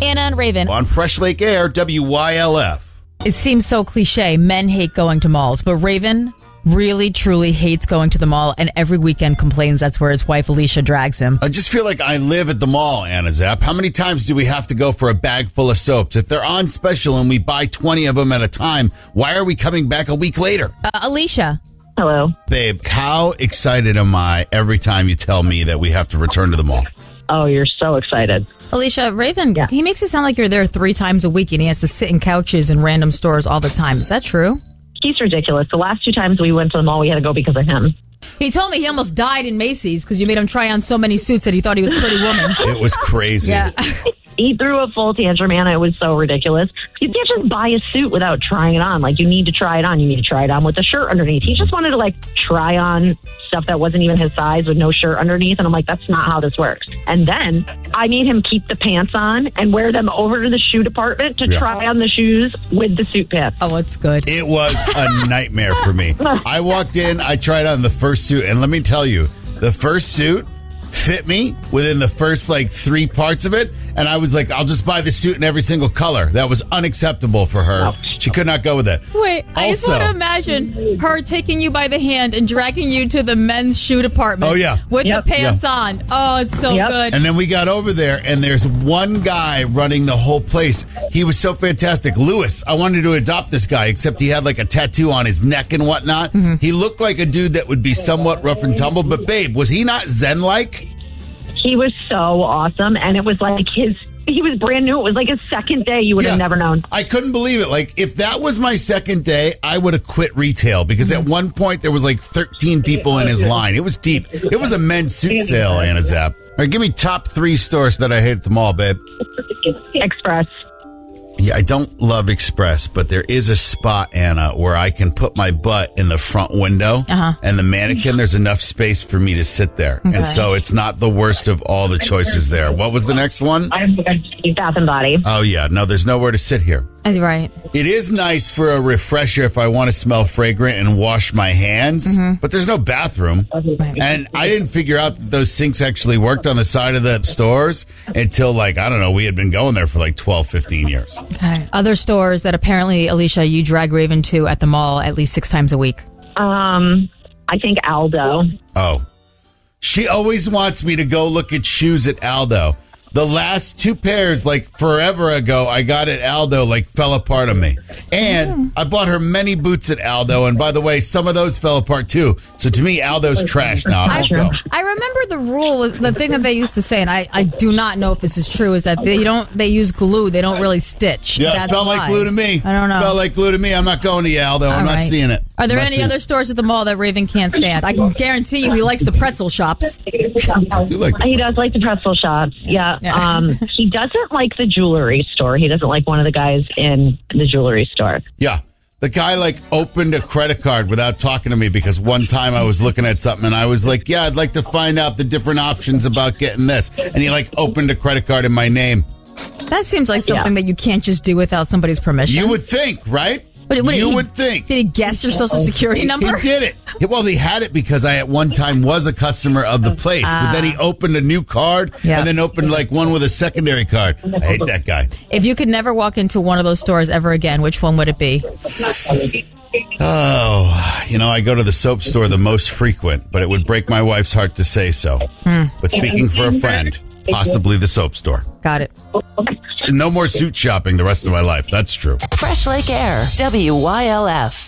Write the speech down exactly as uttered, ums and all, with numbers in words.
Anna and Raven. On Fresh Lake Air, W Y L F. It seems so cliche. Men hate going to malls, but Raven really, truly hates going to the mall, and every weekend complains that's where his wife Alicia drags him. I just feel like I live at the mall, Anna Zapp. How many times do we have to go for a bag full of soaps? If they're on special and we buy twenty of them at a time, why are we coming back a week later? Uh, Alicia. Hello. Babe, how excited am I every time you tell me that we have to return to the mall? Oh, you're so excited. Alicia, Raven, Yeah. he makes it sound like you're there three times a week and he has to sit in couches in random stores all the time. Is that true? He's ridiculous. The last two times we went to the mall, we had to go because of him. He told me he almost died in Macy's because you made him try on so many suits that he thought he was Pretty Woman. It was crazy. Yeah. He threw a full tantrum, Anna. It was so ridiculous. You can't just buy a suit without trying it on. Like, you need to try it on. You need to try it on with a shirt underneath. He just wanted to, like, try on stuff that wasn't even his size with no shirt underneath. And I'm like, that's not how this works. And then I made him keep the pants on and wear them over to the shoe department to Yeah. try on the shoes with the suit pants. Oh, it's good. It was a nightmare for me. I walked in, I tried on the first suit, and let me tell you, the first suit fit me within the first like three parts of it, and I was like, I'll just buy the suit in every single color. That was unacceptable for her. She could not go with it. Wait, I just Also- want to imagine her taking you by the hand and dragging you to the men's shoe department. Oh, yeah. With Yep. the pants on. Oh, it's so Yep. good. And then we got over there, and there's one guy running the whole place. He was so fantastic. Lewis, I wanted to adopt this guy, except he had like a tattoo on his neck and whatnot. Mm-hmm. He looked like a dude that would be somewhat rough and tumble, but babe, was he not Zen-like? He was so awesome. And it was like his, he was brand new. It was like his second day. You would have Yeah. never known. I couldn't believe it. Like, if that was my second day, I would have quit retail because at one point there was like thirteen people in his line. It was deep. It was a men's suit sale, Anna Zapp. All right, give me top three stores that I hate at the mall, babe. Express. Yeah, I don't love Express, but there is a spot, Anna, where I can put my butt in the front window Uh-huh. and the mannequin, there's enough space for me to sit there. Okay. And so it's not the worst of all the choices there. What was the next one? Bath and Body. Oh, yeah. No, there's nowhere to sit here. Right. It is nice for a refresher if I want to smell fragrant and wash my hands, but there's no bathroom. And I didn't figure out that those sinks actually worked on the side of the stores until, like, I don't know, we had been going there for like twelve, fifteen years. Okay. Other stores that apparently, Alicia, you drag Raven to at the mall at least six times a week. Um, I think Aldo. Oh. She always wants me to go look at shoes at Aldo. The last two pairs, like forever ago, I got at Aldo, like fell apart on me. And I bought her many boots at Aldo. And by the way, some of those fell apart too. So to me, Aldo's trash now. I won't go. I remember the rule was the thing that they used to say, and I, I do not know if this is true, is that they don't they use glue, they don't really stitch. Yeah, it That's felt why. like glue to me. I don't know. Felt like glue to me. I'm not going to Aldo. I'm All not right. seeing it. Are there I'm not any seeing other it. stores at the mall that Raven can't stand? I can guarantee you he likes the pretzel shops. I do like He does like the pretzel shops. Yeah. Yeah. Um, he doesn't like the jewelry store. He doesn't like one of the guys in the jewelry store. Yeah. The guy like opened a credit card without talking to me because one time I was looking at something and I was like, yeah, I'd like to find out the different options about getting this. And he like opened a credit card in my name. That seems like something Yeah. that you can't just do without somebody's permission. You would think, right? But what, you he- would think. Did he guess your social security number? He did it. Well, he had it because I at one time was a customer of the place. But then he opened a new card Yeah. and then opened like one with a secondary card. I hate that guy. If you could never walk into one of those stores ever again, which one would it be? Oh, you know, I go to the soap store the most frequent, but it would break my wife's heart to say so. But speaking for a friend, possibly the soap store. Got it. No more suit shopping the rest of my life. That's true. Fresh Lake Air, W Y L F.